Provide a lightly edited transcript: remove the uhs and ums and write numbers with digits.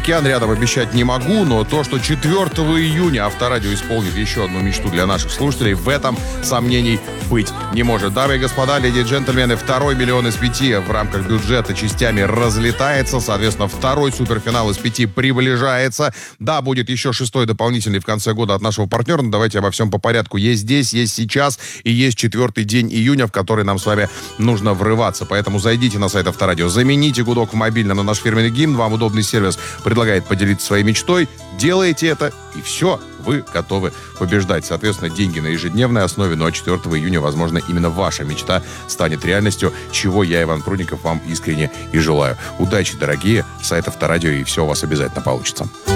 океан рядом обещать не могу, но то, что 4 июня Авторадио исполнит еще одну мечту для наших слушателей, в этом сомнений быть не может. Дамы и господа, леди и джентльмены, 2 миллион из 5 в рамках бюджета частями разлетается. Соответственно, 2 суперфинал из 5 приближается. Да, будет еще 6 дополнительный в конце года от нашего партнера, но давайте обо всем по порядку. Есть здесь, есть сейчас и есть 4 день июня, в который нам с вами нужно врываться. Поэтому зайдите на сайт Авторадио, замените гудок в мобильном на наш фирменный гимн. Вам удобный сервис предлагает поделиться своей мечтой. Делаете это, и все, вы готовы побеждать. Соответственно, деньги на ежедневной основе. Ну а 4 июня, возможно, именно ваша мечта станет реальностью, чего я, Иван Прудников, вам искренне и желаю. Удачи, дорогие, сайт Авторадио, и все у вас обязательно получится.